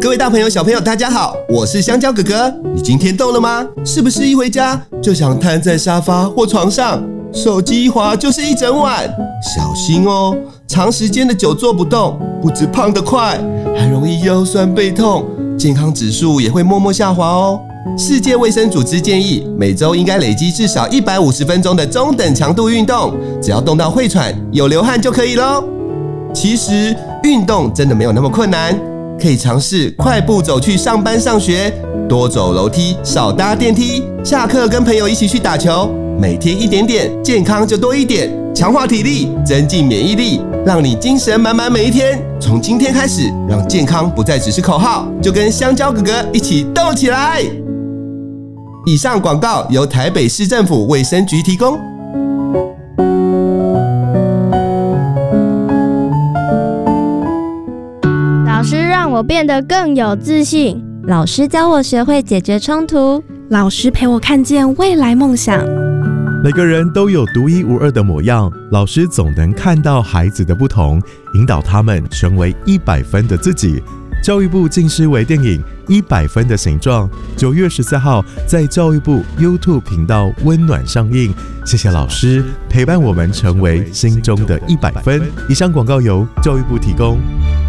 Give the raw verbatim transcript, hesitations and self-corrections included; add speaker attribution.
Speaker 1: 各位大朋友小朋友大家好，我是香蕉哥哥。你今天动了吗？是不是一回家就想瘫在沙发或床上，手机一滑就是一整晚？小心哦，长时间的久坐不动，不止胖得快，还容易腰酸背痛，健康指数也会默默下滑哦。世界卫生组织建议，每周应该累积至少一百五十分钟的中等强度运动，只要动到会喘、有流汗就可以咯。其实运动真的没有那么困难，可以尝试快步走去上班上学，多走楼梯，少搭电梯，下课跟朋友一起去打球，每天一点点，健康就多一点，强化体力，增进免疫力，让你精神满满每一天。从今天开始，让健康不再只是口号，就跟香蕉哥哥一起动起来。以上广告由台北市政府卫生局提供。
Speaker 2: 老师让我变得更有自信，
Speaker 3: 老师教我学会解决冲突，
Speaker 4: 老师陪我看见未来梦想。
Speaker 5: 每个人都有独一无二的模样，老师总能看到孩子的不同，引导他们成为一百分的自己。教育部近视微电影《一百分的形状》九月十四号在教育部 YouTube 频道温暖上映。谢谢老师陪伴我们成为心中的一百分。以上广告由教育部提供。